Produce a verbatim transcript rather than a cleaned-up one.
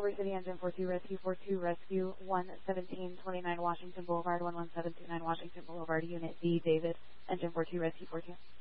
Culver City, Engine four two, Rescue four two, Rescue one seventeen twenty-nine Washington Boulevard, one one seven two nine Washington Boulevard, Unit D, David, Engine four two, Rescue four two.